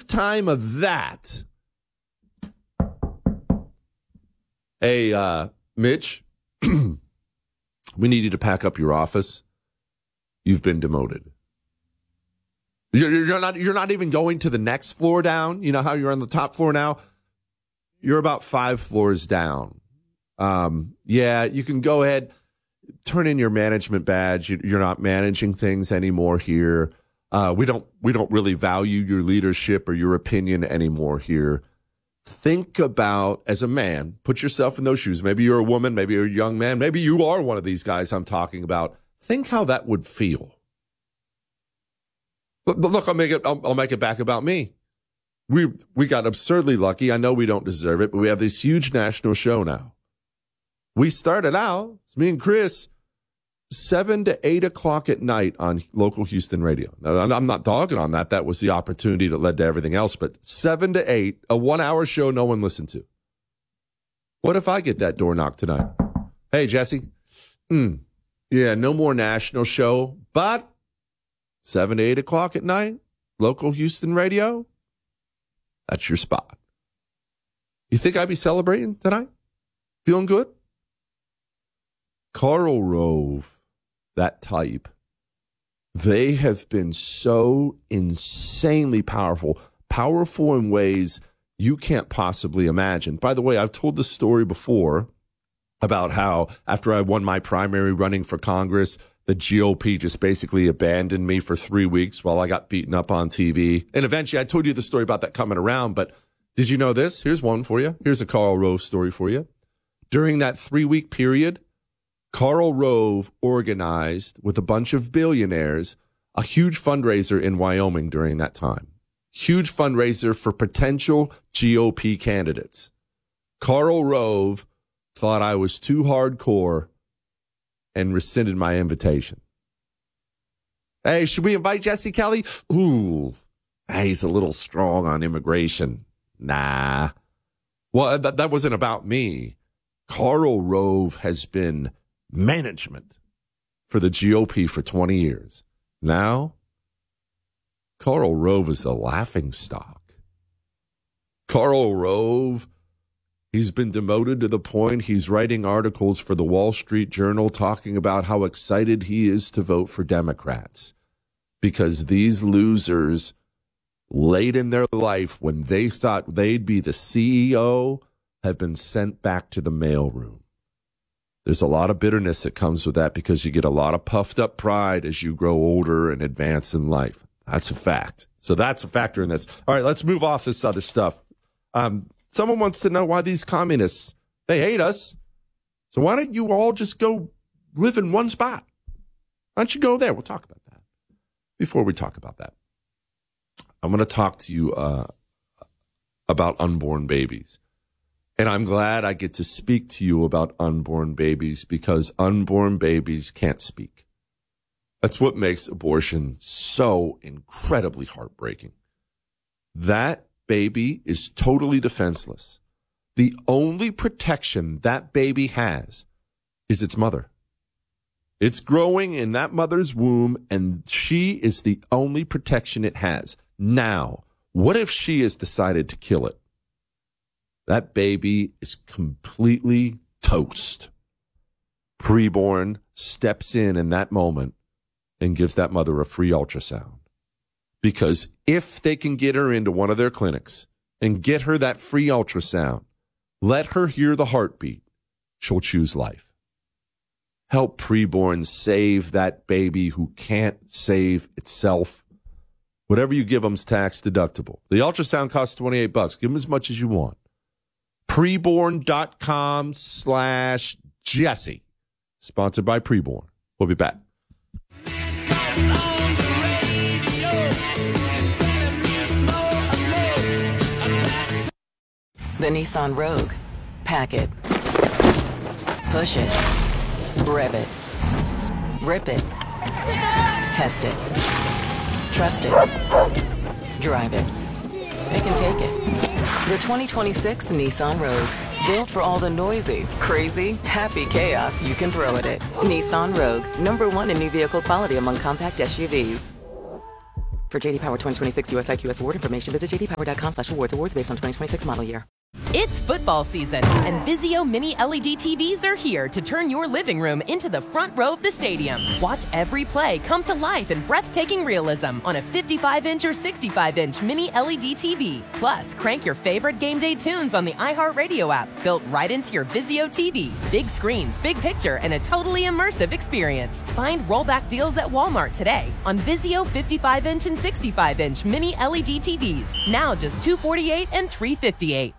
lifetime of that. Hey, Mitch, we need you to pack up your office. You've been demoted. You're not even going to the next floor down. You know how you're on the top floor now? You're about 5 floors down. Yeah, you can go ahead, turn in your management badge. You're not managing things anymore here. We don't really value your leadership or your opinion anymore here. Think about, as a man, put yourself in those shoes. Maybe you're a woman, maybe you're a young man, maybe you are one of these guys I'm talking about. Think how that would feel. Look, I'll make it back about me. We got absurdly lucky. I know we don't deserve it, but we have this huge national show now. We started out, it's me and Chris, 7 to 8 o'clock at night on local Houston radio. Now, I'm not dogging on that. That was the opportunity that led to everything else. But 7 to 8, a 1-hour show no one listened to. What if I get that door knocked tonight? Hey, Jesse. Yeah, no more national show, but 7 to 8 o'clock at night, local Houston radio, that's your spot. You think I'd be celebrating tonight? Feeling good? Karl Rove, that type, they have been so insanely powerful in ways you can't possibly imagine. By the way, I've told this story before about how after I won my primary running for Congress, the GOP just basically abandoned me for 3 weeks while I got beaten up on TV. And eventually, I told you the story about that coming around, but did you know this? Here's one for you. Here's a Karl Rove story for you. During that 3-week period, Karl Rove organized with a bunch of billionaires a huge fundraiser in Wyoming during that time. Huge fundraiser for potential GOP candidates. Karl Rove thought I was too hardcore and rescinded my invitation. Hey, should we invite Jesse Kelly? Ooh, he's a little strong on immigration. Nah. Well, that wasn't about me. Karl Rove has been management for the GOP for 20 years. Now, Karl Rove is the laughingstock. Karl Rove, he's been demoted to the point he's writing articles for the Wall Street Journal talking about how excited he is to vote for Democrats because these losers late in their life when they thought they'd be the CEO have been sent back to the mailroom. There's a lot of bitterness that comes with that because you get a lot of puffed up pride as you grow older and advance in life. That's a fact. So that's a factor in this. All right, let's move off this other stuff. Someone wants to know why these communists, they hate us. So why don't you all just go live in one spot? Why don't you go there? We'll talk about that. Before we talk about that, I'm going to talk to you about unborn babies. And I'm glad I get to speak to you about unborn babies because unborn babies can't speak. That's what makes abortion so incredibly heartbreaking. That baby is totally defenseless. The only protection that baby has is its mother. It's growing in that mother's womb, and she is the only protection it has. Now, what if she has decided to kill it? That baby is completely toast. Preborn steps in that moment and gives that mother a free ultrasound. Because if they can get her into one of their clinics and get her that free ultrasound, let her hear the heartbeat, she'll choose life. Help preborn save that baby who can't save itself. Whatever you give them is tax deductible. The ultrasound costs $28. Give them as much as you want. Preborn.com/Jesse. Sponsored by Preborn. We'll be back. The Nissan Rogue. Pack it. Push it. Rev it. Rip it. Test it. Trust it. Drive it. They can take it. The 2026 Nissan Rogue. Built for all the noisy, crazy, happy chaos you can throw at it. Nissan Rogue. #1 in new vehicle quality among compact SUVs. For JD Power 2026 US IQS award information, visit jdpower.com/awards. Awards based on 2026 model year. It's football season, and Vizio Mini LED TVs are here to turn your living room into the front row of the stadium. Watch every play come to life in breathtaking realism on a 55-inch or 65-inch Mini LED TV. Plus, crank your favorite game day tunes on the iHeartRadio app, built right into your Vizio TV. Big screens, big picture, and a totally immersive experience. Find rollback deals at Walmart today on Vizio 55-inch and 65-inch Mini LED TVs. Now just $248 and $358.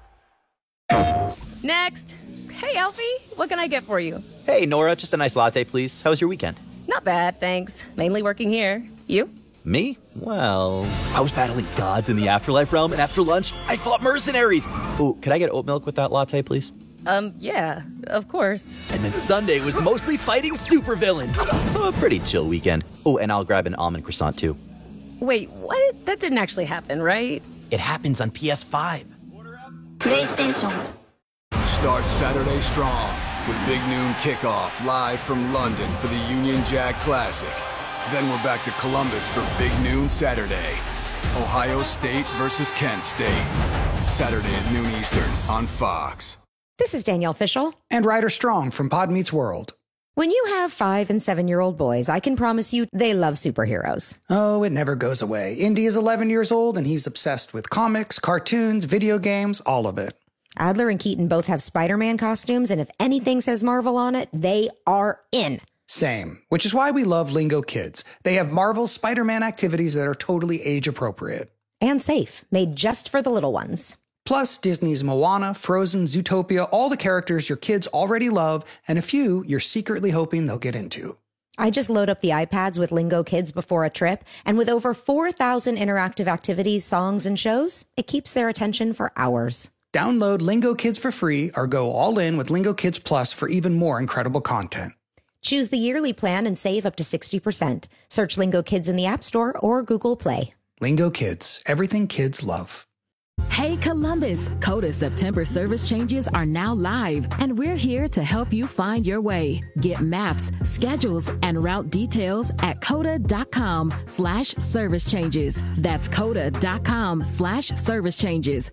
Next. Hey, Alfie, what can I get for you? Hey, Nora, just a nice latte, please. How was your weekend? Not bad, thanks. Mainly working here. You? Me? Well, I was battling gods in the afterlife realm, and after lunch, I fought mercenaries. Ooh, could I get oat milk with that latte, please? Yeah, of course. And then Sunday was mostly fighting supervillains. So a pretty chill weekend. Oh, and I'll grab an almond croissant, too. Wait, what? That didn't actually happen, right? It happens on PS5. PlayStation. Start Saturday strong with Big Noon Kickoff live from London for the Union Jack Classic. Then we're back to Columbus for Big Noon Saturday. Ohio State versus Kent State. Saturday at noon Eastern on Fox. This is Danielle Fishel. And Ryder Strong from Pod Meets World. When you have 5- and 7-year-old boys, I can promise you they love superheroes. Oh, it never goes away. Indy is 11 years old, and he's obsessed with comics, cartoons, video games, all of it. Adler and Keaton both have Spider-Man costumes, and if anything says Marvel on it, they are in. Same, which is why we love Lingo Kids. They have Marvel's Spider-Man activities that are totally age-appropriate. And safe, made just for the little ones. Plus, Disney's Moana, Frozen, Zootopia, all the characters your kids already love, and a few you're secretly hoping they'll get into. I just load up the iPads with Lingo Kids before a trip, and with over 4,000 interactive activities, songs, and shows, it keeps their attention for hours. Download Lingo Kids for free or go all in with Lingo Kids Plus for even more incredible content. Choose the yearly plan and save up to 60%. Search Lingo Kids in the App Store or Google Play. Lingo Kids, everything kids love. Hey Columbus, Coda September service changes are now live, and we're here to help you find your way. Get maps, schedules, and route details at coda.com/service changes. That's coda.com/service changes.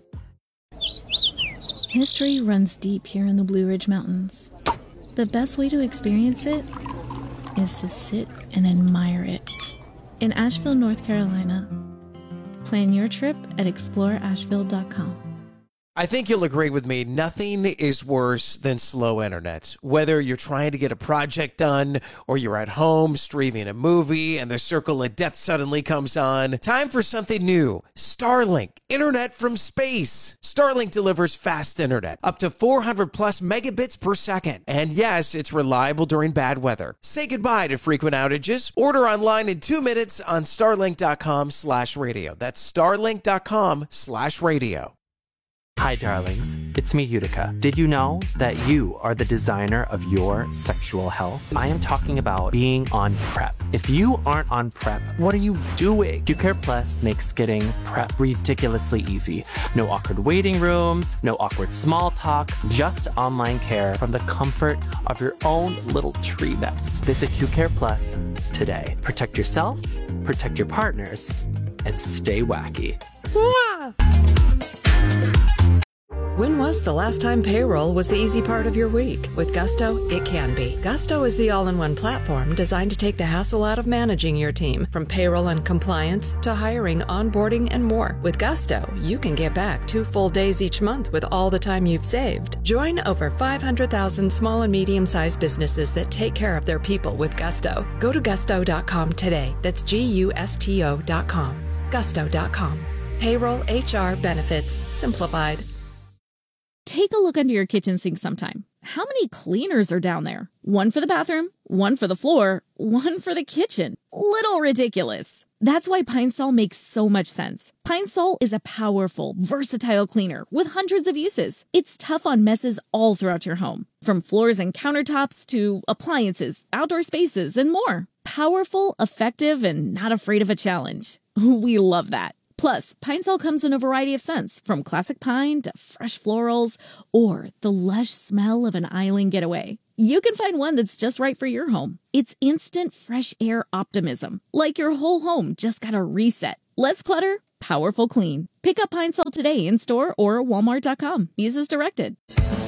History runs deep here in the Blue Ridge Mountains. The best way to experience it is to sit and admire it. In Asheville, North Carolina, plan your trip at exploreasheville.com. I think you'll agree with me, nothing is worse than slow internet. Whether you're trying to get a project done or you're at home streaming a movie and the circle of death suddenly comes on, time for something new. Starlink, internet from space. Starlink delivers fast internet, up to 400 plus megabits per second. And yes, it's reliable during bad weather. Say goodbye to frequent outages. Order online in 2 minutes on starlink.com/radio. That's starlink.com/radio. Hi, darlings. It's me, Utica. Did you know that you are the designer of your sexual health? I am talking about being on PrEP. If you aren't on PrEP, what are you doing? QCare Plus makes getting PrEP ridiculously easy. No awkward waiting rooms, no awkward small talk, just online care from the comfort of your own little tree nest. Visit QCare Plus today. Protect yourself, protect your partners, and stay wacky. Mwah! When was the last time payroll was the easy part of your week? With Gusto, it can be. Gusto is the all-in-one platform designed to take the hassle out of managing your team, from payroll and compliance to hiring, onboarding, and more. With Gusto, you can get back 2 full days each month with all the time you've saved. Join over 500,000 small and medium-sized businesses that take care of their people with Gusto. Go to gusto.com today. That's GUSTO.com. Gusto.com. Payroll, HR, benefits, simplified. Take a look under your kitchen sink sometime. How many cleaners are down there? One for the bathroom, one for the floor, one for the kitchen. Little ridiculous. That's why Pine Sol makes so much sense. Pine Sol is a powerful, versatile cleaner with hundreds of uses. It's tough on messes all throughout your home, from floors and countertops to appliances, outdoor spaces, and more. Powerful, effective, and not afraid of a challenge. We love that. Plus, Pine Sol comes in a variety of scents, from classic pine to fresh florals, or the lush smell of an island getaway. You can find one that's just right for your home. It's instant fresh air optimism, like your whole home just got a reset. Less clutter, powerful clean. Pick up Pine Sol today in store or Walmart.com. Use as directed.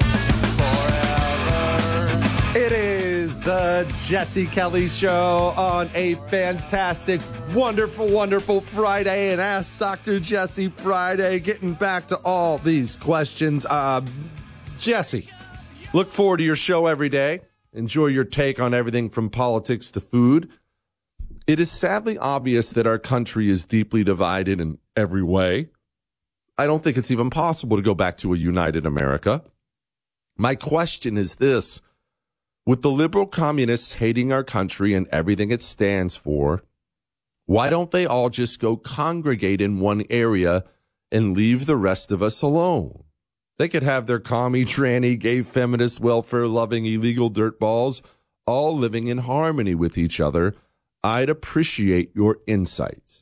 It is the Jesse Kelly Show on a fantastic, wonderful, wonderful Friday, and Ask Dr. Jesse Friday, getting back to all these questions. Jesse, look forward to your show every day. Enjoy your take on everything from politics to food. It is sadly obvious that our country is deeply divided in every way. I don't think it's even possible to go back to a united America. My question is this. With the liberal communists hating our country and everything it stands for, why don't they all just go congregate in one area and leave the rest of us alone? They could have their commie, tranny, gay, feminist, welfare-loving, illegal dirtballs all living in harmony with each other. I'd appreciate your insights.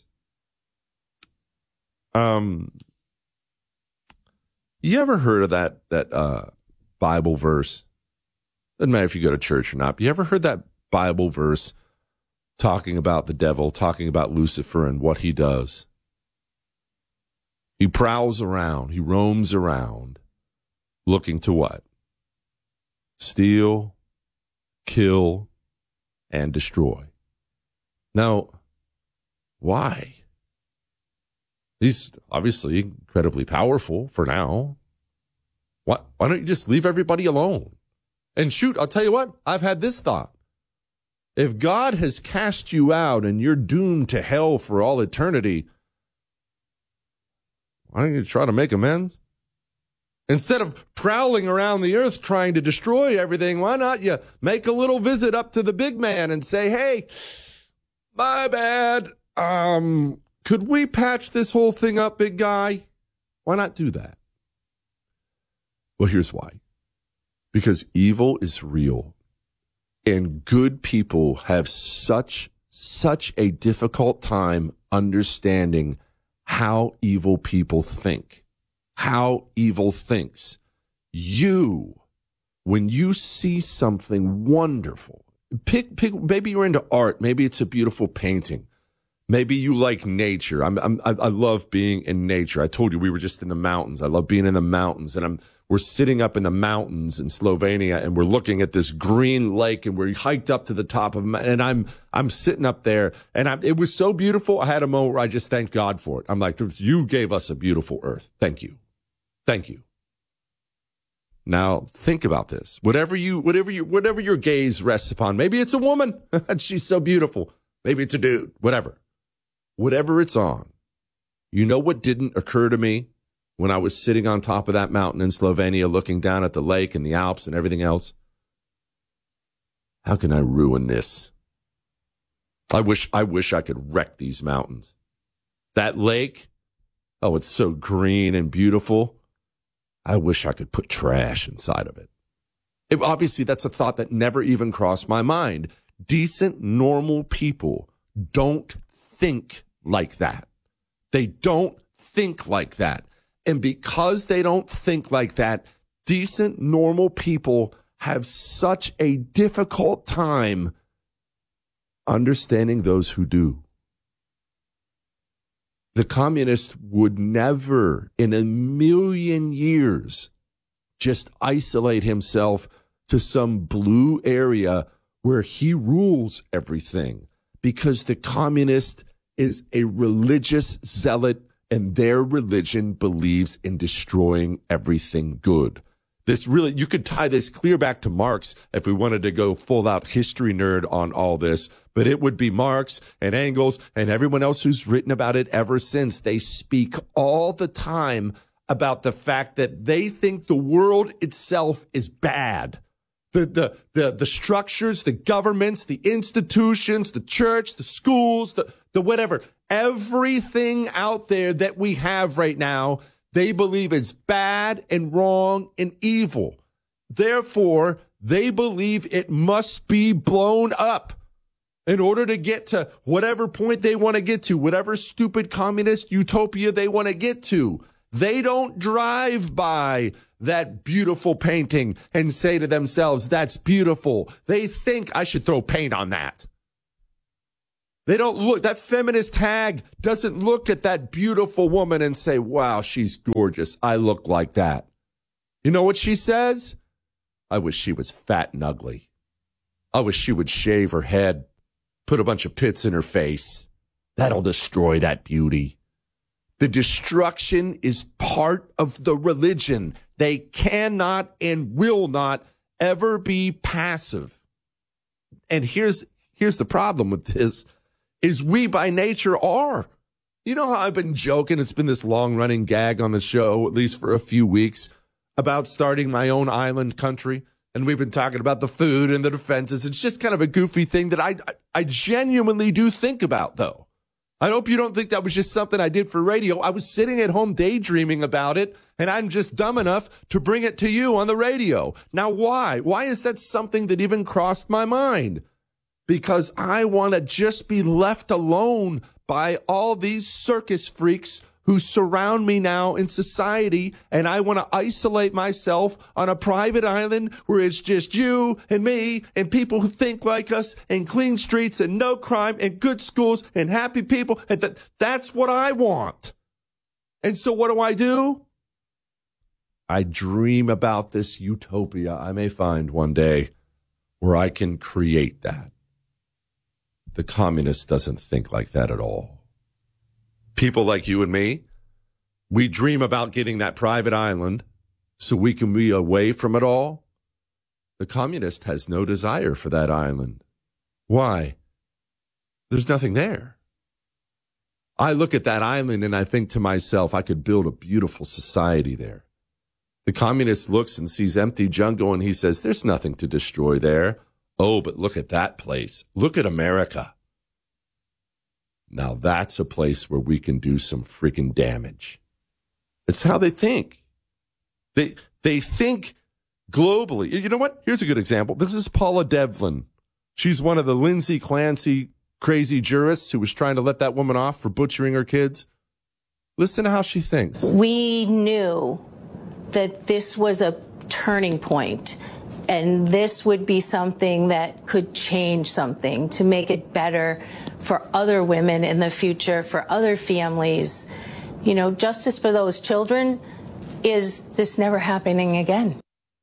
You ever heard of that Bible verse? Doesn't matter if you go to church or not. But you ever heard that Bible verse talking about the devil, talking about Lucifer and what he does? He prowls around. He roams around looking to what? Steal, kill, and destroy. Now, why? He's obviously incredibly powerful for now. Why don't you just leave everybody alone? And shoot, I'll tell you what, I've had this thought. If God has cast you out and you're doomed to hell for all eternity, why don't you try to make amends? Instead of prowling around the earth trying to destroy everything, why not you make a little visit up to the big man and say, hey, my bad. Could we patch this whole thing up, big guy? Why not do that? Well, here's why. Because evil is real, and good people have such a difficult time understanding how evil people think, how evil thinks. When you see something wonderful, maybe you're into art, maybe it's a beautiful painting. Maybe you like nature. I love being in nature. I told you we were just in the mountains. I love being in the mountains, and we're sitting up in the mountains in Slovenia, and we're looking at this green lake, and we're hiked up to the top of it, and I'm sitting up there, and it was so beautiful. I had a moment where I just thanked God for it. I'm like, you gave us a beautiful earth. Thank you. Thank you. Now think about this. Whatever your gaze rests upon, maybe it's a woman and she's so beautiful. Maybe it's a dude, whatever it's on. You know what didn't occur to me when I was sitting on top of that mountain in Slovenia looking down at the lake and the Alps and everything else? How can I ruin this? I wish I could wreck these mountains. That lake, oh, it's so green and beautiful. I wish I could put trash inside of it. Obviously, that's a thought that never even crossed my mind. Decent, normal people don't think like that. They don't think like that. And because they don't think like that, decent, normal people have such a difficult time understanding those who do. The communist would never in a million years just isolate himself to some blue area where he rules everything, because the communist is a religious zealot and their religion believes in destroying everything good. This really, you could tie this clear back to Marx if we wanted to go full out history nerd on all this, but it would be Marx and Engels and everyone else who's written about it ever since. They speak all the time about the fact that they think the world itself is bad. The structures, the governments, the institutions, the church, the schools, the whatever, everything out there that we have right now, they believe is bad and wrong and evil. Therefore, they believe it must be blown up in order to get to whatever point they want to get to, whatever stupid communist utopia they want to get to. They don't drive by that beautiful painting and say to themselves, that's beautiful. They think I should throw paint on that. They don't look, that feminist hag doesn't look at that beautiful woman and say, wow, she's gorgeous. I look like that. You know what she says? I wish she was fat and ugly. I wish she would shave her head, put a bunch of pits in her face. That'll destroy that beauty. The destruction is part of the religion. They cannot and will not ever be passive. And here's the problem with this, is we by nature are. You know how I've been joking? It's been this long-running gag on the show, at least for a few weeks, about starting my own island country. And we've been talking about the food and the defenses. It's just kind of a goofy thing that I genuinely do think about, though. I hope you don't think that was just something I did for radio. I was sitting at home daydreaming about it, and I'm just dumb enough to bring it to you on the radio. Now, why? Why is that something that even crossed my mind? Because I want to just be left alone by all these circus freaks who surround me now in society, and I want to isolate myself on a private island where it's just you and me and people who think like us and clean streets and no crime and good schools and happy people. And that's what I want. And so what do? I dream about this utopia I may find one day where I can create that. The communist doesn't think like that at all. People like you and me, we dream about getting that private island so we can be away from it all. The communist has no desire for that island. Why? There's nothing there. I look at that island and I think to myself, I could build a beautiful society there. The communist looks and sees empty jungle and he says, there's nothing to destroy there. Oh, but look at that place. Look at America. Now that's a place where we can do some freaking damage. It's how they think. They think globally. You know what? Here's a good example. This is Paula Devlin. She's one of the Lindsay Clancy crazy jurists who was trying to let that woman off for butchering her kids. Listen to how she thinks. We knew that this was a turning point. And this would be something that could change something to make it better for other women in the future, for other families. You know, justice for those children is this never happening again.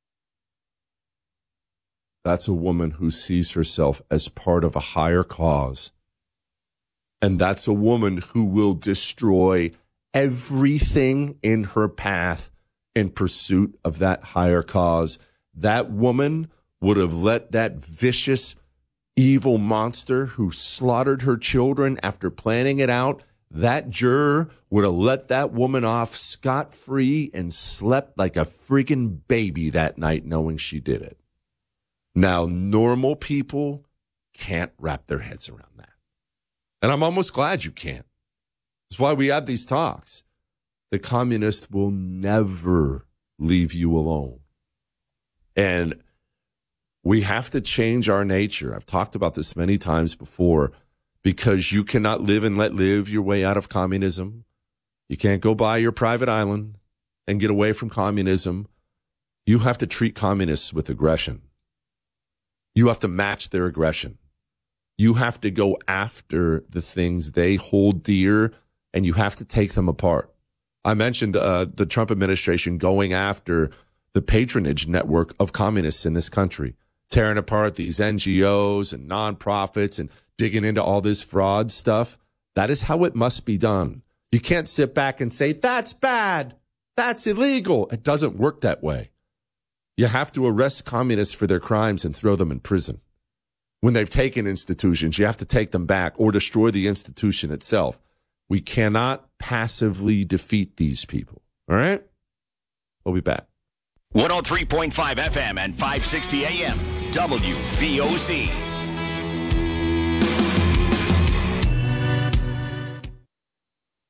That's a woman who sees herself as part of a higher cause. And that's a woman who will destroy everything in her path in pursuit of that higher cause. That woman would have let that vicious, evil monster who slaughtered her children after planning it out, that juror would have let that woman off scot-free and slept like a freaking baby that night knowing she did it. Now, normal people can't wrap their heads around that. And I'm almost glad you can't. That's why we have these talks. The communist will never leave you alone. And we have to change our nature. I've talked about this many times before, because you cannot live and let live your way out of communism. You can't go buy your private island and get away from communism. You have to treat communists with aggression. You have to match their aggression. You have to go after the things they hold dear, and you have to take them apart. I mentioned the Trump administration going after the patronage network of communists in this country, tearing apart these NGOs and nonprofits and digging into all this fraud stuff. That is how it must be done. You can't sit back and say, that's bad, that's illegal. It doesn't work that way. You have to arrest communists for their crimes and throw them in prison. When they've taken institutions, you have to take them back or destroy the institution itself. We cannot passively defeat these people. All right? We'll be back. 103.5 FM and 560 AM, WVOC.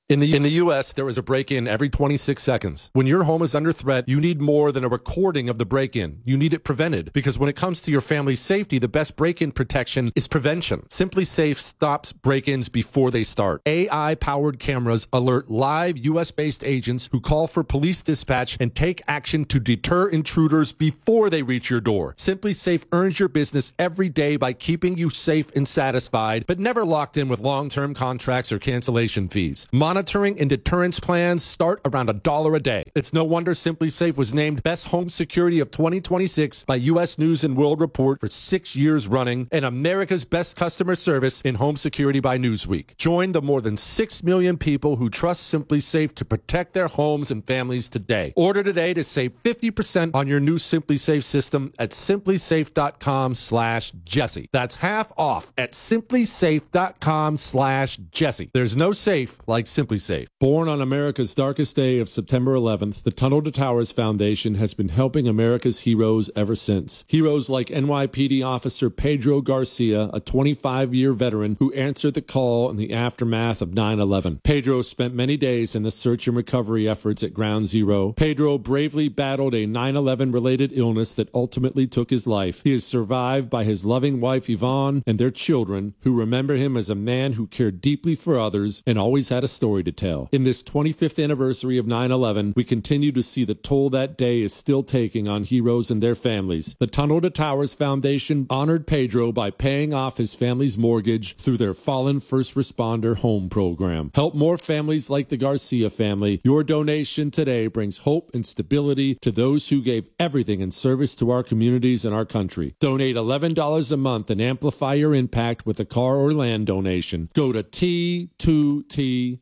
In the U.S., there is a break-in every 26 seconds. When your home is under threat, you need more than a recording of the break-in. You need it prevented. Because when it comes to your family's safety, the best break-in protection is prevention. Simply Safe stops break-ins before they start. AI-powered cameras alert live U.S.-based agents who call for police dispatch and take action to deter intruders before they reach your door. Simply Safe earns your business every day by keeping you safe and satisfied, but never locked in with long-term contracts or cancellation fees. Monitoring and deterrence plans start around $1 a day. It's no wonder Simply Safe was named Best Home Security of 2026 by U.S. News and World Report for 6 years running, and America's Best Customer Service in Home Security by Newsweek. Join the more than 6 million people who trust Simply Safe to protect their homes and families today. Order today to save 50% on your new Simply Safe system at simplysafe.com/Jesse. That's half off at simplysafe.com/Jesse. There's no safe like Simply Safe. Born on America's darkest day of September 11th, the Tunnel to Towers Foundation has been helping America's heroes ever since. Heroes like NYPD officer Pedro Garcia, a 25-year veteran who answered the call in the aftermath of 9/11. Pedro spent many days in the search and recovery efforts at Ground Zero. Pedro bravely battled a 9/11-related illness that ultimately took his life. He is survived by his loving wife Yvonne and their children, who remember him as a man who cared deeply for others and always had a story to tell. In this 25th anniversary of 9/11, we continue to see the toll that day is still taking on heroes and their families. The Tunnel to Towers Foundation honored Pedro by paying off his family's mortgage through their Fallen First Responder Home Program. Help more families like the Garcia family. Your donation today brings hope and stability to those who gave everything in service to our communities and our country. Donate $11 a month and amplify your impact with a car or land donation. Go to T2T.org.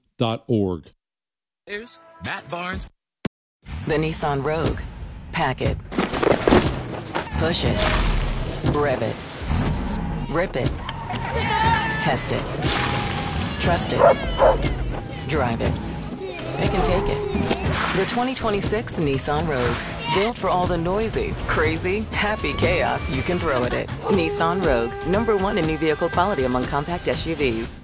Here's Matt Barnes. The Nissan Rogue. Pack it. Push it. Rev it. Rip it. Test it. Trust it. Drive it. It can take it. The 2026 Nissan Rogue. Built for all the noisy, crazy, happy chaos you can throw at it. Nissan Rogue. #1 in new vehicle quality among compact SUVs.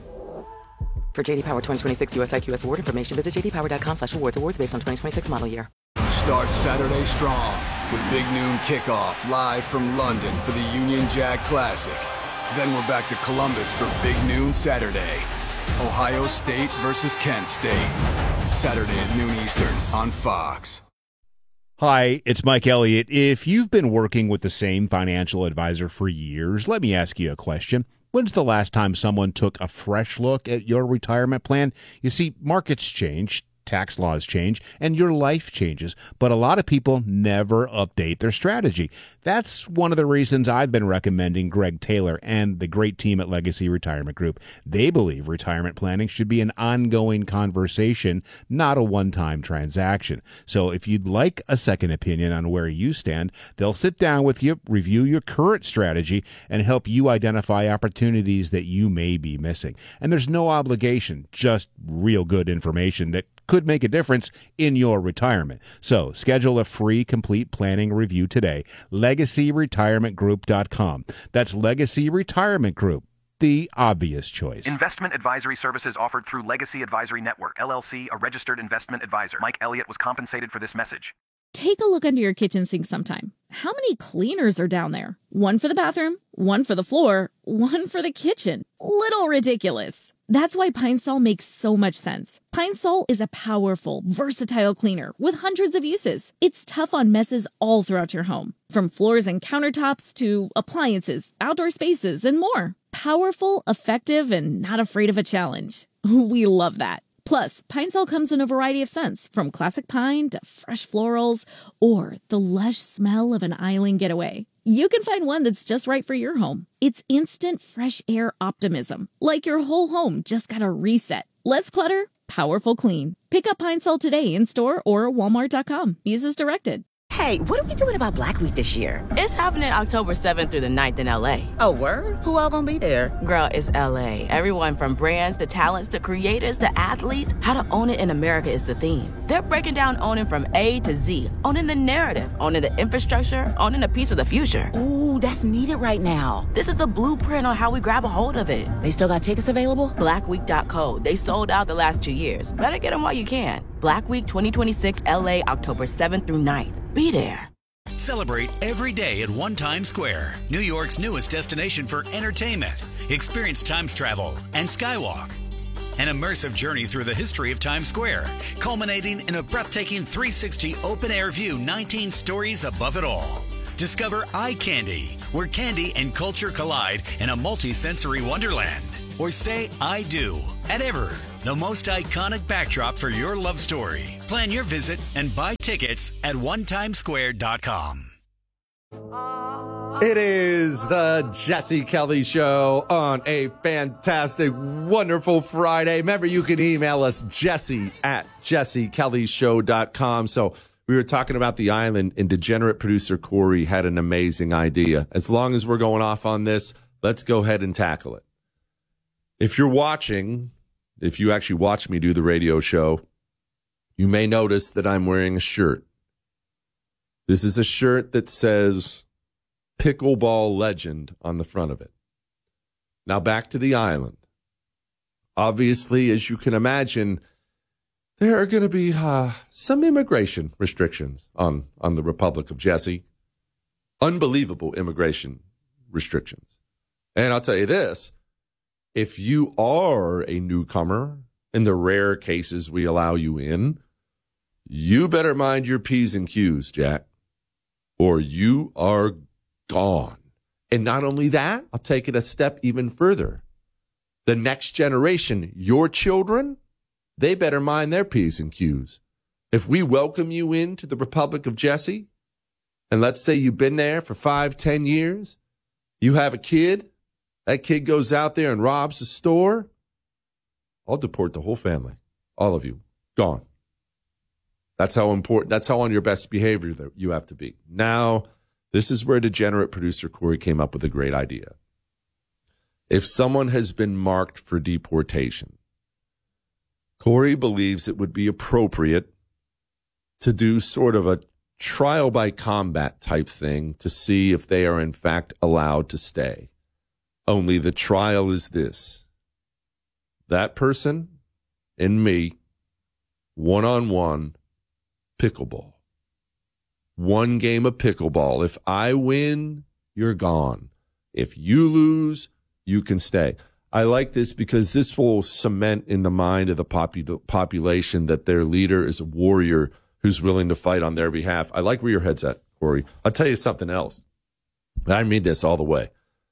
For JD Power 2026 US IQS award information, visit jdpower.com/awards. Awards based on 2026 model year. Start Saturday strong with Big Noon Kickoff live from London for the Union Jack Classic. Then we're back to Columbus for Big Noon Saturday. Ohio State versus Kent State. Saturday at noon Eastern on Fox. Hi, it's Mike Elliott. If you've been working with the same financial advisor for years, let me ask you a question. When's the last time someone took a fresh look at your retirement plan? You see, markets change, tax laws change, and your life changes, but a lot of people never update their strategy. That's one of the reasons I've been recommending Greg Taylor and the great team at Legacy Retirement Group. They believe retirement planning should be an ongoing conversation, not a one-time transaction. So if you'd like a second opinion on where you stand, they'll sit down with you, review your current strategy, and help you identify opportunities that you may be missing. And there's no obligation, just real good information that could make a difference in your retirement. So schedule a free complete planning review today. LegacyRetirementGroup.com. That's Legacy Retirement Group, the obvious choice. Investment advisory services offered through Legacy Advisory Network, LLC, a registered investment advisor. Mike Elliott was compensated for this message. Take a look under your kitchen sink sometime. How many cleaners are down there? One for the bathroom, one for the floor, one for the kitchen. Little ridiculous. That's why Pine Sol makes so much sense. Pine Sol is a powerful, versatile cleaner with hundreds of uses. It's tough on messes all throughout your home, from floors and countertops to appliances, outdoor spaces, and more. Powerful, effective, and not afraid of a challenge. We love that. Plus, Pine Sol comes in a variety of scents, from classic pine to fresh florals or the lush smell of an island getaway. You can find one that's just right for your home. It's instant fresh air optimism, like your whole home just got a reset. Less clutter, powerful clean. Pick up Pine Sol today in store or walmart.com. Use as directed. Hey, what are we doing about Black Week this year? It's happening October 7th through the 9th in LA. Oh, word? Who all gonna be there? Girl, it's LA. Everyone from brands to talents to creators to athletes. How to own it in America is the theme. They're breaking down owning from A to Z. Owning the narrative, owning the infrastructure, owning a piece of the future. Ooh, that's needed right now. This is the blueprint on how we grab a hold of it. They still got tickets available? Blackweek.co. They sold out the last 2 years. Better get them while you can. Black Week 2026 LA, October 7th through 9th. Be there. Celebrate every day at One Times Square, New York's newest destination for entertainment. Experience Times Travel and Skywalk. An immersive journey through the history of Times Square, culminating in a breathtaking 360 open-air view 19 stories above it all. Discover Eye Candy, where candy and culture collide in a multi-sensory wonderland. Or say I do at Ever, the most iconic backdrop for your love story. Plan your visit and buy tickets at onetimesquare.com. It is the Jesse Kelly Show on a fantastic, wonderful Friday. Remember, you can email us, jesse@jessekellyshow.com. So we were talking about the island, and degenerate producer Corey had an amazing idea. As long as we're going off on this, let's go ahead and tackle it. If you're watching, if you actually watch me do the radio show, you may notice that I'm wearing a shirt. This is a shirt that says Pickleball Legend on the front of it. Now back to the island. Obviously, as you can imagine, there are going to be some immigration restrictions on the Republic of Jesse. Unbelievable immigration restrictions. And I'll tell you this, if you are a newcomer, in the rare cases we allow you in, you better mind your P's and Q's, Jack, or you are gone. And not only that, I'll take it a step even further. The next generation, your children, they better mind their P's and Q's. If we welcome you into the Republic of Jesse, and let's say you've been there for 5-10 years, you have a kid, that kid goes out there and robs the store, I'll deport the whole family. All of you. Gone. That's how important, that's how on your best behavior that you have to be. Now, this is where degenerate producer Corey came up with a great idea. If someone has been marked for deportation, Corey believes it would be appropriate to do sort of a trial by combat type thing to see if they are in fact allowed to stay. Only the trial is this. That person and me, one-on-one, pickleball. One game of pickleball. If I win, you're gone. If you lose, you can stay. I like this because this will cement in the mind of the population that their leader is a warrior who's willing to fight on their behalf. I like where your head's at, Corey. I'll tell you something else. I mean this all the way.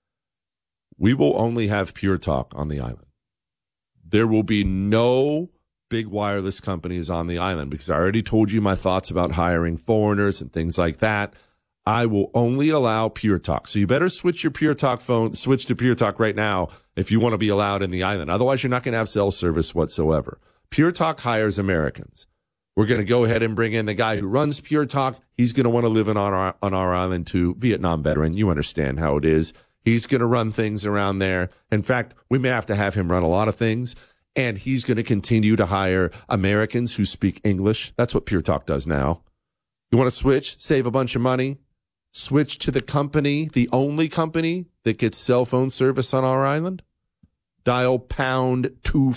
We will only have Pure Talk on the island. There will be no big wireless companies on the island because I already told you my thoughts about hiring foreigners and things like that. I will only allow Pure Talk. So you better switch your Pure Talk phone, switch to Pure Talk right now if you want to be allowed in the island. Otherwise, you're not going to have cell service whatsoever. Pure Talk hires Americans. We're going to go ahead and bring in the guy who runs Pure Talk. He's going to want to live on our island too. Vietnam veteran. You understand how it is. He's going to run things around there. In fact, we may have to have him run a lot of things. And he's going to continue to hire Americans who speak English. That's what Pure Talk does now. You want to switch, save a bunch of money, switch to the company, the only company that gets cell phone service on our island? Dial pound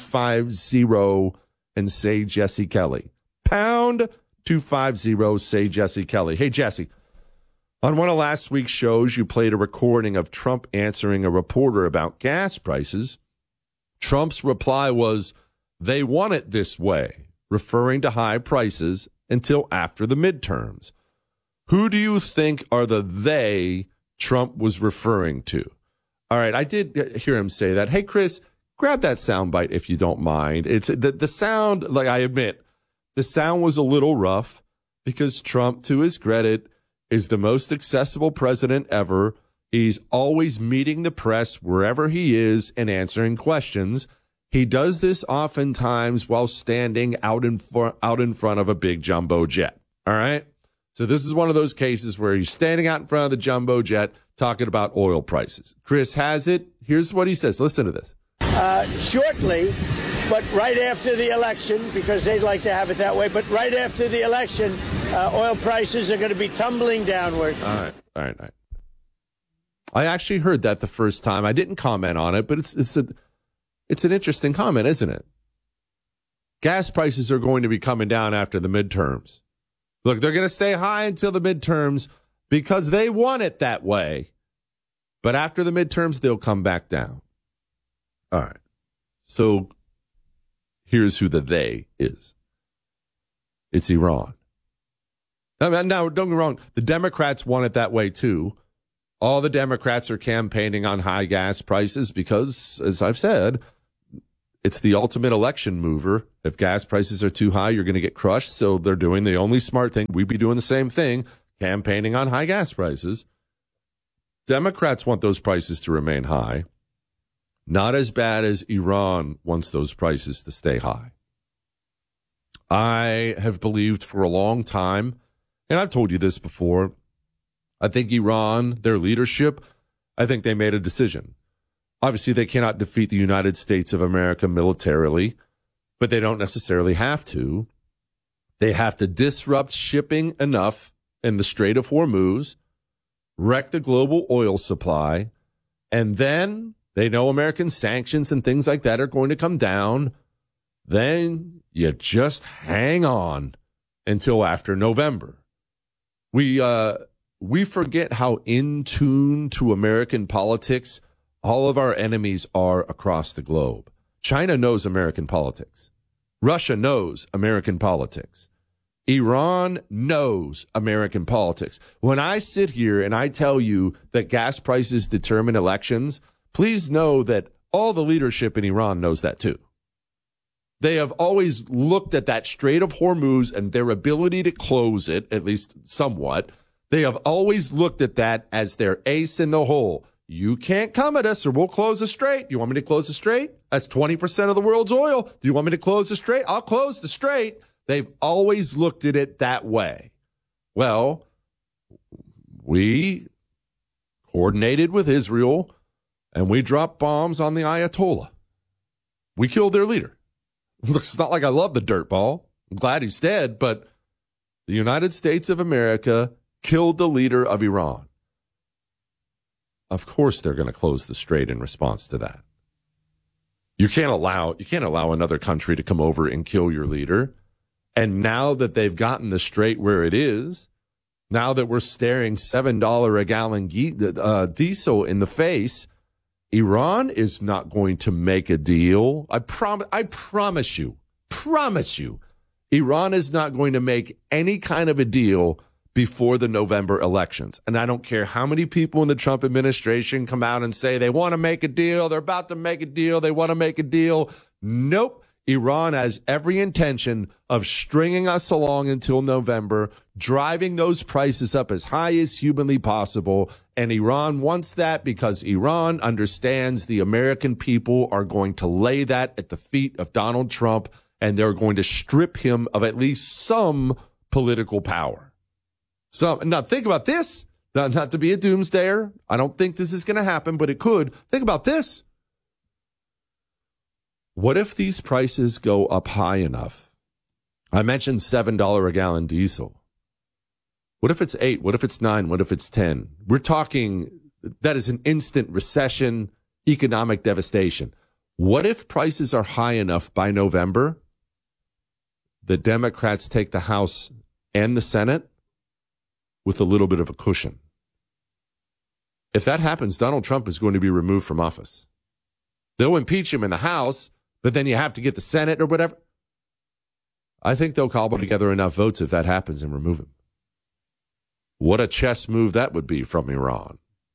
250 and say Jesse Kelly. Pound 250, say Jesse Kelly. Hey, Jesse. On one of last week's shows, you played a recording of Trump answering a reporter about gas prices. Trump's reply was, they want it this way, referring to high prices until after the midterms. Who do you think are the they Trump was referring to? All right, I did hear him say that. Hey, Chris, grab that soundbite if you don't mind. It's the sound, like I admit, the sound was a little rough because Trump, to his credit, is the most accessible president ever. He's always meeting the press wherever he is and answering questions. He does this oftentimes while standing out in front of a big jumbo jet. All right. So this is one of those cases where he's standing out in front of the jumbo jet talking about oil prices. Chris has it. Here's what he says. Listen to this. Shortly, but right after the election, because they'd like to have it that way, but right after the election, oil prices are going to be tumbling downward. All right. I actually heard that the first time. I didn't comment on it, but it's an interesting comment, isn't it? Gas prices are going to be coming down after the midterms. Look, they're going to stay high until the midterms because they want it that way. But after the midterms, they'll come back down. All right. So here's who the they is. It's Iran. Now, don't get me wrong. The Democrats want it that way, too. All the Democrats are campaigning on high gas prices because, as I've said, it's the ultimate election mover. If gas prices are too high, you're going to get crushed. So they're doing the only smart thing. We'd be doing the same thing, campaigning on high gas prices. Democrats want those prices to remain high. Not as bad as Iran wants those prices to stay high. I have believed for a long time, and I've told you this before, I think Iran, their leadership, I think they made a decision. Obviously, they cannot defeat the United States of America militarily, but they don't necessarily have to. They have to disrupt shipping enough in the Strait of Hormuz, wreck the global oil supply, and then they know American sanctions and things like that are going to come down. Then you just hang on until after November. We forget how in tune to American politics all of our enemies are across the globe. China knows American politics. Russia knows American politics. Iran knows American politics. When I sit here and I tell you that gas prices determine elections, please know that all the leadership in Iran knows that too. They have always looked at that Strait of Hormuz and their ability to close it, at least somewhat. They have always looked at that as their ace in the hole. You can't come at us or we'll close the strait. Do you want me to close the strait? That's 20% of the world's oil. Do you want me to close the strait? I'll close the strait. They've always looked at it that way. Well, we coordinated with Israel and we dropped bombs on the Ayatollah. We killed their leader. It's not like I love the dirtball. I'm glad he's dead, but the United States of America killed the leader of Iran. Of course they're going to close the strait in response to that. You can't allow another country to come over and kill your leader. And now that they've gotten the strait where it is, now that we're staring $7 a gallon diesel in the face, Iran is not going to make a deal. I promise you, Iran is not going to make any kind of a deal before the November elections. And I don't care how many people in the Trump administration come out and say they want to make a deal, they're about to make a deal, they want to make a deal. Nope. Iran has every intention of stringing us along until November, driving those prices up as high as humanly possible. And Iran wants that because Iran understands the American people are going to lay that at the feet of Donald Trump, and they're going to strip him of at least some political power. Now, think about this. Not to be a doomsdayer. I don't think this is going to happen, but it could. Think about this. What if these prices go up high enough? I mentioned $7 a gallon diesel. What if it's 8? What if it's 9? What if it's 10? We're talking that is an instant recession, economic devastation. What if prices are high enough by November? The Democrats take the House and the Senate with a little bit of a cushion. If that happens, Donald Trump is going to be removed from office. They'll impeach him in the House, but then you have to get the Senate or whatever. I think they'll cobble together enough votes if that happens and remove him. What a chess move that would be from Iran.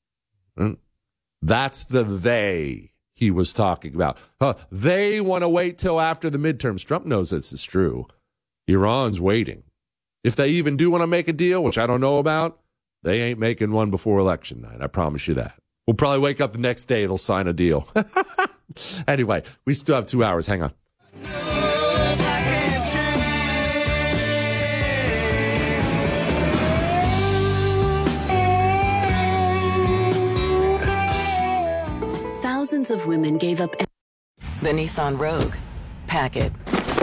That's the they he was talking about. They want to wait till after the midterms. Trump knows this is true. Iran's waiting. If they even do want to make a deal, which I don't know about, they ain't making one before election night. I promise you that. We'll probably wake up the next day, they'll sign a deal. Anyway, we still have 2 hours. Hang on. Millions of women gave up. The Nissan Rogue. Pack it.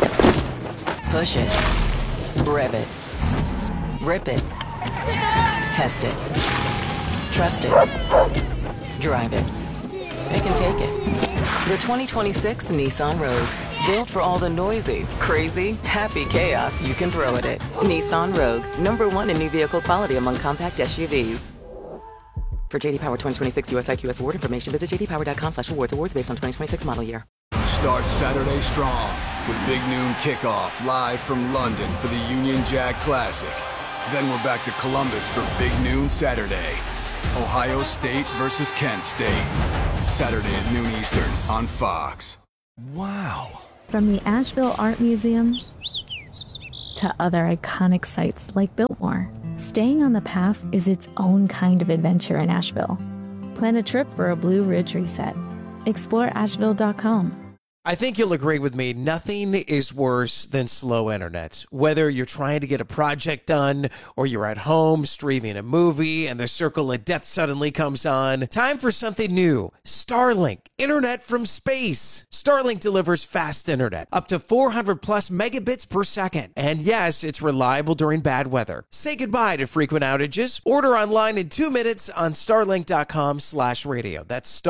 Push it. Rev it. Rip it. Test it. Trust it. Drive it. They can take it. The 2026 Nissan Rogue. Built for all the noisy, crazy, happy chaos you can throw at it. Nissan Rogue. #1 in new vehicle quality among compact SUVs. For JD Power 2026 US IQS award information, visit jdpower.com/awards. Awards based on 2026 model year. Start Saturday strong with Big Noon Kickoff live from London for the Union Jack Classic. Then we're back to Columbus for Big Noon Saturday. Ohio State versus Kent State. Saturday at noon Eastern on Fox. Wow. From the Asheville Art Museum to other iconic sites like Biltmore, staying on the path is its own kind of adventure in Asheville. Plan a trip for a Blue Ridge reset. Explore Asheville.com. I think you'll agree with me. Nothing is worse than slow internet. Whether you're trying to get a project done or you're at home streaming a movie and the circle of death suddenly comes on. Time for something new. Starlink. Internet from space. Starlink delivers fast internet. Up to 400 plus megabits per second. And yes, it's reliable during bad weather. Say goodbye to frequent outages. Order online in 2 minutes on starlink.com/radio. That's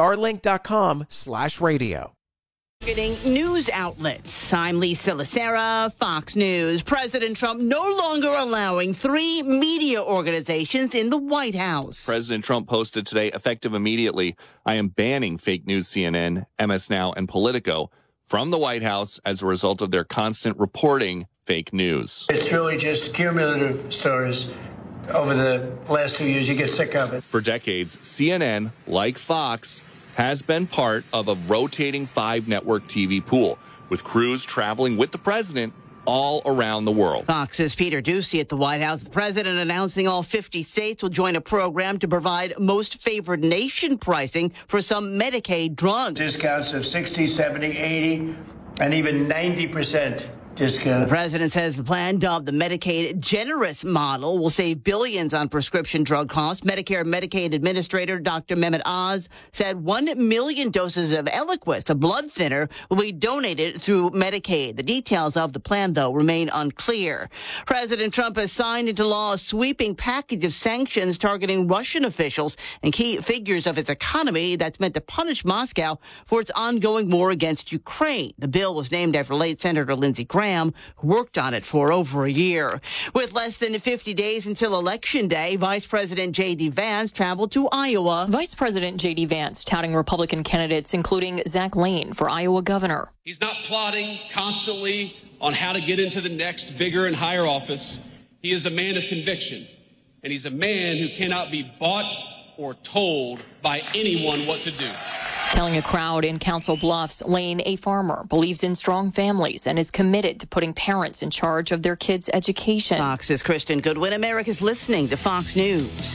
starlink.com/radio. Getting news outlets. I'm Lisa Lacera, Fox News. President Trump no longer allowing 3 media organizations in the White House. President Trump posted today, effective immediately, I am banning fake news CNN, MS Now, and Politico from the White House as a result of their constant reporting fake news. It's really just cumulative stories. Over the last 2 years, you get sick of it. For decades, CNN, like Fox, has been part of a rotating 5-network TV pool, with crews traveling with the president all around the world. Fox's Peter Doocy at the White House. The president announcing all 50 states will join a program to provide most favored nation pricing for some Medicaid drugs. Discounts of 60, 70, 80, and even 90%. The president says the plan, dubbed the Medicaid Generous Model, will save billions on prescription drug costs. Medicare and Medicaid Administrator Dr. Mehmet Oz said 1 million doses of Eliquis, a blood thinner, will be donated through Medicaid. The details of the plan, though, remain unclear. President Trump has signed into law a sweeping package of sanctions targeting Russian officials and key figures of its economy that's meant to punish Moscow for its ongoing war against Ukraine. The bill was named after late Senator Lindsey Graham, who worked on it for over a year. With less than 50 days until Election Day, Vice President J.D. Vance traveled to Iowa. Vice President J.D. Vance touting Republican candidates, including Zach Lane for Iowa governor. He's not plotting constantly on how to get into the next bigger and higher office. He is a man of conviction, and he's a man who cannot be bought or told by anyone what to do. Telling a crowd in Council Bluffs, Lane, a farmer, believes in strong families and is committed to putting parents in charge of their kids' education. Fox's Kristen Goodwin. America's listening to Fox News.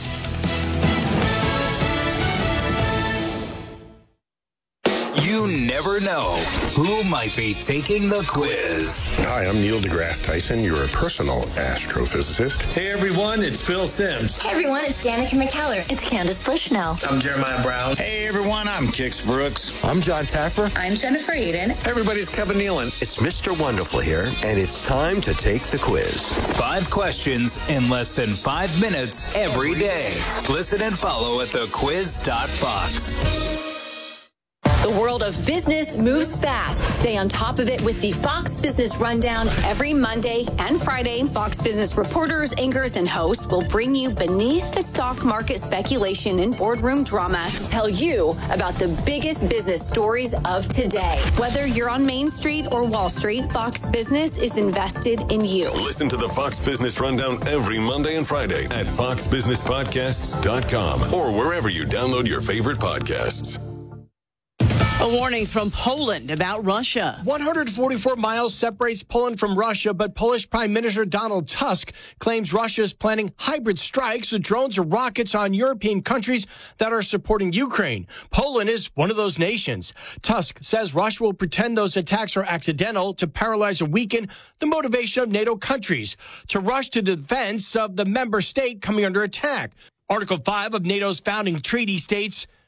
You never know who might be taking the quiz. Hi, I'm Neil deGrasse Tyson, your personal astrophysicist. Hey, everyone, it's Phil Simms. Hey, everyone, it's Danica McKellar. It's Candace Bushnell. I'm Jeremiah Brown. Hey, everyone, I'm Kix Brooks. I'm John Taffer. I'm Jennifer Aiden. Everybody's Kevin Nealon. It's Mr. Wonderful here, and it's time to take the quiz. 5 questions in less than 5 minutes every day. Listen and follow at thequiz.fox. The world of business moves fast. Stay on top of it with the Fox Business Rundown every Monday and Friday. Fox Business reporters, anchors, and hosts will bring you beneath the stock market speculation and boardroom drama to tell you about the biggest business stories of today. Whether you're on Main Street or Wall Street, Fox Business is invested in you. Listen to the Fox Business Rundown every Monday and Friday at foxbusinesspodcasts.com or wherever you download your favorite podcasts. A warning from Poland about Russia. 144 miles separates Poland from Russia, but Polish Prime Minister Donald Tusk claims Russia is planning hybrid strikes with drones or rockets on European countries that are supporting Ukraine. Poland is one of those nations. Tusk says Russia will pretend those attacks are accidental to paralyze or weaken the motivation of NATO countries to rush to the defense of the member state coming under attack. Article 5 of NATO's founding treaty states,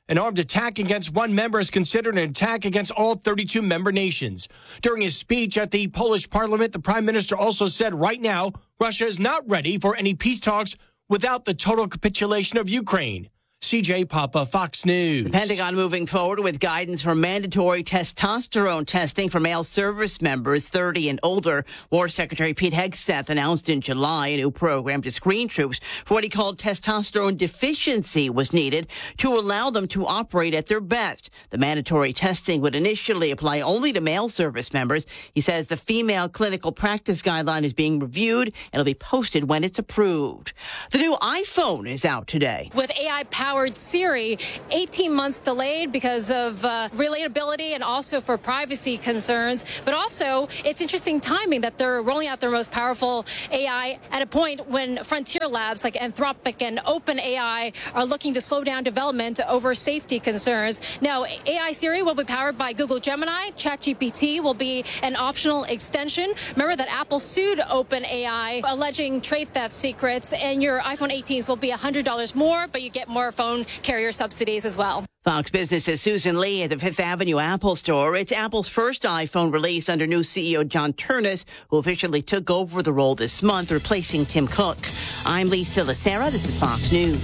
An armed attack against one member is considered an attack against all 32 member nations. During his speech at the Polish parliament, the prime minister also said right now, Russia is not ready for any peace talks without the total capitulation of Ukraine. CJ Papa, Fox News. The Pentagon moving forward with guidance for mandatory testosterone testing for male service members 30 and older. War Secretary Pete Hegseth announced in July a new program to screen troops for what he called testosterone deficiency was needed to allow them to operate at their best. The mandatory testing would initially apply only to male service members. He says the female clinical practice guideline is being reviewed and it'll be posted when it's approved. The new iPhone is out today. With AI-powered Siri, 18 months delayed because of relatability and also for privacy concerns. But also, it's interesting timing that they're rolling out their most powerful AI at a point when frontier labs like Anthropic and OpenAI are looking to slow down development over safety concerns. Now, AI Siri will be powered by Google Gemini. ChatGPT will be an optional extension. Remember that Apple sued OpenAI alleging trade theft secrets, and your iPhone 18s will be $100 more, but you get more phone carrier subsidies as well. Fox Business' Susan Lee at the Fifth Avenue Apple Store. It's Apple's first iPhone release under new CEO John Ternus, who officially took over the role this month, replacing Tim Cook. I'm Lisa Lacera. This is Fox News.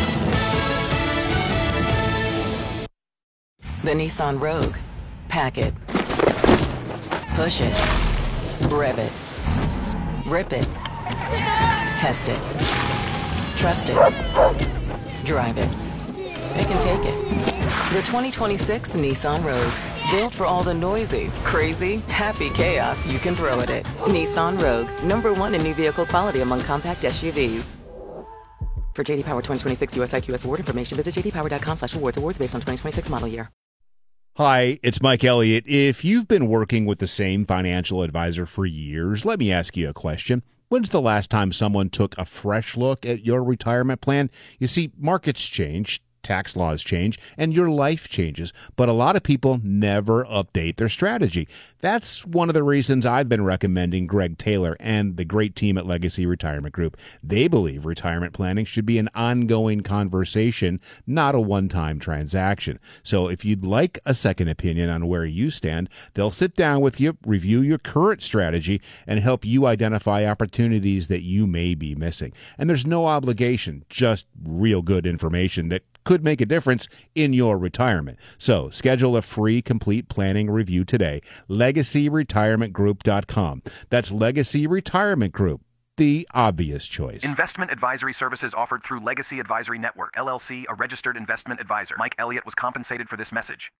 The Nissan Rogue. Pack it. Push it. Rev it. Rip it. Test it. Trust it. Drive it. It can take it. The 2026 Nissan Rogue. Built for all the noisy, crazy, happy chaos you can throw at it. Nissan Rogue. #1 in new vehicle quality among compact SUVs. For JD Power 2026 US IQS award information, visit jdpower.com/awards. Awards based on 2026 model year. Hi, it's Mike Elliott. If you've been working with the same financial advisor for years, let me ask you a question. When's the last time someone took a fresh look at your retirement plan? You see, markets change, tax laws change, and your life changes, but a lot of people never update their strategy. That's one of the reasons I've been recommending Greg Taylor and the great team at Legacy Retirement Group. They believe retirement planning should be an ongoing conversation, not a one-time transaction. So if you'd like a second opinion on where you stand, they'll sit down with you, review your current strategy, and help you identify opportunities that you may be missing. And there's no obligation, just real good information that could make a difference in your retirement. So schedule a free complete planning review today. LegacyRetirementGroup.com. That's Legacy Retirement Group, the obvious choice. Investment advisory services offered through Legacy Advisory Network, LLC, a registered investment advisor. Mike Elliott was compensated for this message.